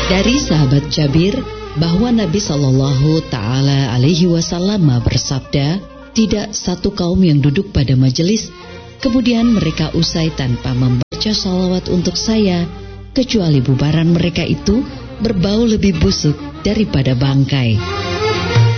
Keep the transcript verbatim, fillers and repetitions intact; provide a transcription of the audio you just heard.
Dari sahabat Jabir bahwa Nabi Shallallahu Taala Alaihi Wasallam bersabda, tidak satu kaum yang duduk pada majelis kemudian mereka usai tanpa membaca salawat untuk saya, kecuali bubaran mereka itu berbau lebih busuk daripada bangkai.